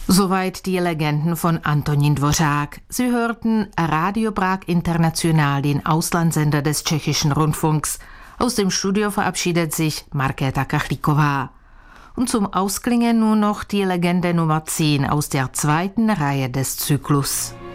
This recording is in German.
Soweit die Legenden von Antonín Dvořák. Sie hörten Radio Prag International, den Auslandssender des tschechischen Rundfunks. Aus dem Studio verabschiedet sich Markéta Kachlíková. Und zum Ausklingen nur noch die Legende Nummer 10 aus der zweiten Reihe des Zyklus.